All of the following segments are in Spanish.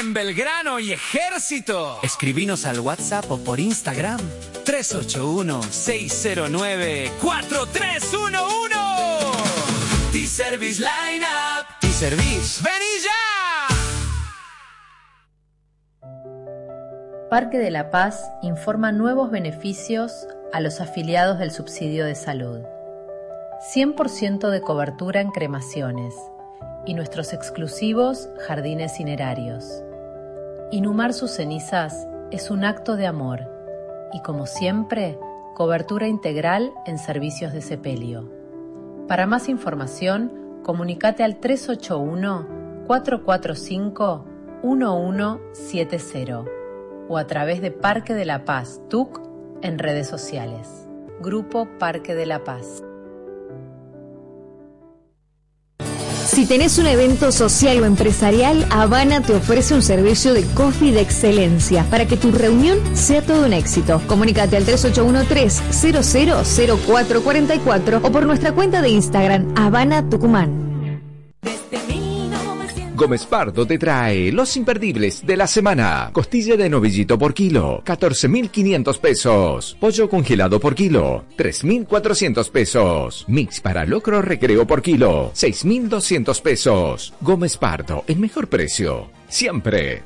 en Belgrano y Ejército. Escribinos al WhatsApp o por Instagram 381-609-4311. T-Service Lineup. T-Service. ¡Vení ya! Parque de la Paz informa nuevos beneficios a los afiliados del subsidio de salud. 100% de cobertura en cremaciones y nuestros exclusivos jardines cinerarios. Inhumar sus cenizas es un acto de amor y, como siempre, cobertura integral en servicios de sepelio. Para más información, comunícate al 381-445-1170 o a través de Parque de la Paz TUC en redes sociales. Grupo Parque de la Paz. Si tenés un evento social o empresarial, Habana te ofrece un servicio de coffee de excelencia para que tu reunión sea todo un éxito. Comunícate al 381-300-0444 o por nuestra cuenta de Instagram, Habana Tucumán. Gómez Pardo te trae los imperdibles de la semana. Costilla de novillito por kilo, 14.500 pesos. Pollo congelado por kilo, 3.400 pesos. Mix para locro recreo por kilo, 6.200 pesos. Gómez Pardo, el mejor precio, siempre.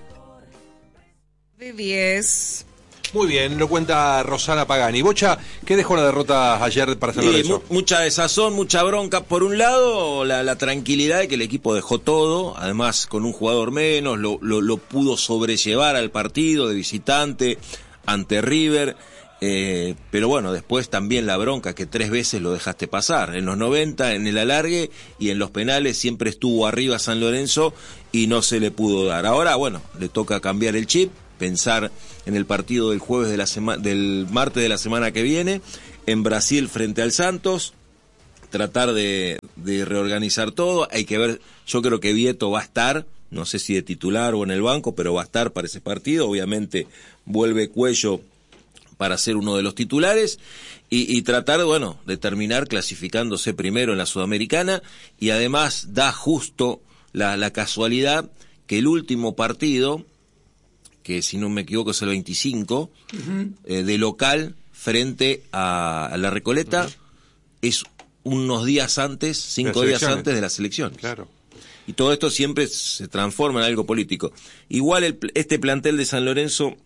De 10. Muy bien, lo cuenta Rosana Pagani. Bocha, ¿qué dejó la derrota ayer para San Lorenzo? Mucha desazón, mucha bronca. Por un lado, la tranquilidad de que el equipo dejó todo, además con un jugador menos, lo pudo sobrellevar al partido de visitante ante River. Pero bueno, después también la bronca que 3 veces lo dejaste pasar. En los 90, en el alargue y en los penales siempre estuvo arriba San Lorenzo y no se le pudo dar. Ahora, bueno, le toca cambiar el chip, pensar en el partido del jueves del martes de la semana que viene, en Brasil frente al Santos, tratar de reorganizar todo. Hay que ver, yo creo que Vieto va a estar, no sé si de titular o en el banco, pero va a estar para ese partido. Obviamente vuelve Cuello para ser uno de los titulares y tratar, bueno, de terminar clasificándose primero en la Sudamericana, y además da justo la casualidad que el último partido, que si no me equivoco es el 25, de local frente a la Recoleta, es unos días antes, 5 días antes de las elecciones. Claro. Y todo esto siempre se transforma en algo político. Igual este plantel de San Lorenzo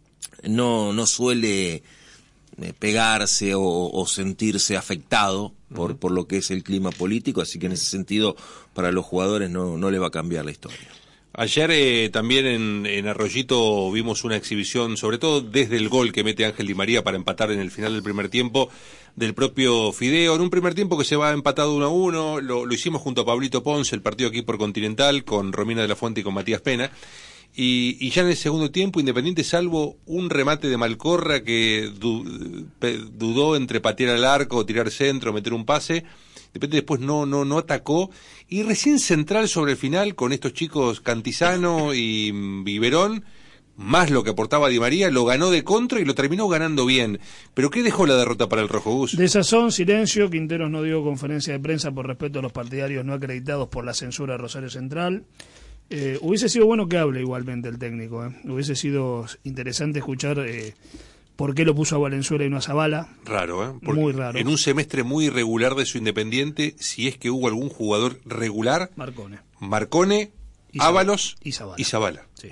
no suele pegarse o sentirse afectado por lo que es el clima político, así que en ese sentido para los jugadores no le va a cambiar la historia. Ayer también en Arroyito vimos una exhibición, sobre todo desde el gol que mete Ángel Di María para empatar en el final del primer tiempo, del propio Fideo, en un primer tiempo que se va empatado 1-1, lo hicimos junto a Pablito Ponce, el partido aquí por Continental, con Romina de la Fuente y con Matías Pena, y ya en el segundo tiempo, Independiente, salvo un remate de Malcorra que dudó entre patear al arco, o tirar centro, meter un pase, después no atacó, y recién Central sobre el final con estos chicos Cantizano y Verón, más lo que aportaba Di María, lo ganó de contra y lo terminó ganando bien. ¿Pero qué dejó la derrota para el Rojo Gus? Desazón, silencio. Quinteros no dio conferencia de prensa por respeto a los partidarios no acreditados por la censura de Rosario Central. Hubiese sido bueno que hable igualmente el técnico. Hubiese sido interesante escuchar por qué lo puso a Valenzuela y no a Zavala. Raro, Porque muy raro. En un semestre muy irregular de su Independiente, si es que hubo algún jugador regular, Marcone, Ábalos y Zavala. Sí.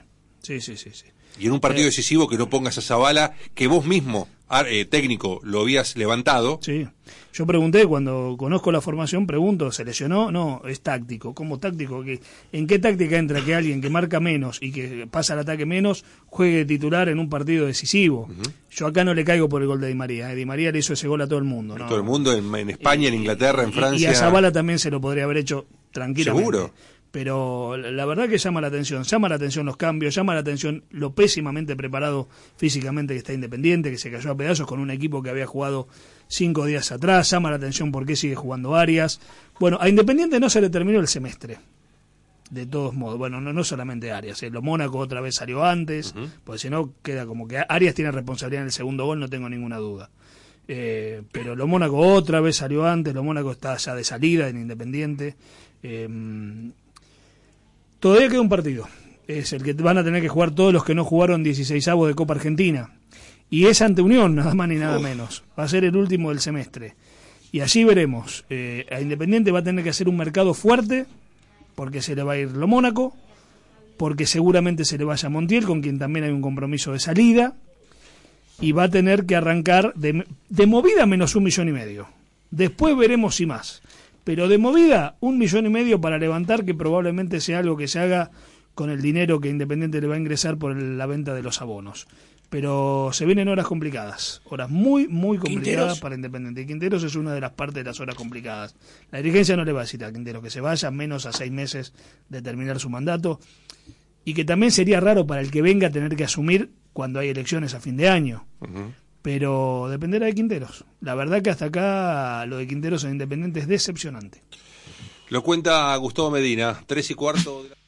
Y en un partido decisivo que no pongas a Zavala, que vos mismo, técnico, lo habías levantado. Sí, yo pregunté, cuando conozco la formación, pregunto, ¿se lesionó? No, es táctico. ¿Cómo táctico? ¿En qué táctica entra que alguien que marca menos y que pasa al ataque menos juegue titular en un partido decisivo? Yo acá no le caigo por el gol de Di María. Di María le hizo ese gol a todo el mundo. ¿No? Todo el mundo, en España, en Inglaterra, en Francia. Y a Zavala también se lo podría haber hecho tranquilamente. ¿Seguro? Pero la verdad que llama la atención los cambios, llama la atención lo pésimamente preparado físicamente que está Independiente, que se cayó a pedazos con un equipo que había jugado 5 días atrás, llama la atención por qué sigue jugando Arias. Bueno, a Independiente no se le terminó el semestre, de todos modos. Bueno, no solamente Arias, lo Mónaco otra vez salió antes, porque si no queda como que Arias tiene responsabilidad en el segundo gol, no tengo ninguna duda. Pero lo Mónaco otra vez salió antes, lo Mónaco está ya de salida en Independiente. Todavía queda un partido. es el que van a tener que jugar todos los que no jugaron 16avos de Copa Argentina. Y es ante Unión, nada más ni nada menos. Va a ser el último del semestre. Y allí veremos. A Independiente va a tener que hacer un mercado fuerte, porque se le va a ir Lo Mónaco, porque seguramente se le vaya a Montiel, con quien también hay un compromiso de salida, y va a tener que arrancar de movida menos 1,5 millones. Después veremos si más. Pero de movida, 1,5 millones para levantar, que probablemente sea algo que se haga con el dinero que Independiente le va a ingresar por la venta de los abonos. Pero se vienen horas complicadas, horas muy, muy complicadas. ¿Quinteros? Para Independiente. Y Quinteros es una de las partes de las horas complicadas. La dirigencia no le va a decir a Quinteros que se vaya, menos a 6 meses de terminar su mandato. Y que también sería raro para el que venga tener que asumir cuando hay elecciones a fin de año. Pero dependerá de Quinteros. La verdad que hasta acá lo de Quinteros en Independiente es decepcionante. Lo cuenta Gustavo Medina, 3:15 de la...